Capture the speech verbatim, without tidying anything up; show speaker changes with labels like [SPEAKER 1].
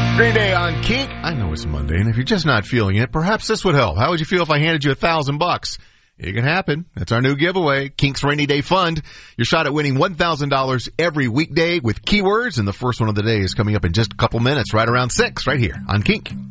[SPEAKER 1] Green Day on Kink. I know it's Monday, and if you're just not feeling it, perhaps this would help. How would you feel if I handed you a thousand bucks? It can happen. That's our new giveaway, Kink's Rainy Day Fund. Your shot at winning one thousand dollars every weekday with keywords, and the first one of the day is coming up in just a couple minutes, right around six, right here on Kink.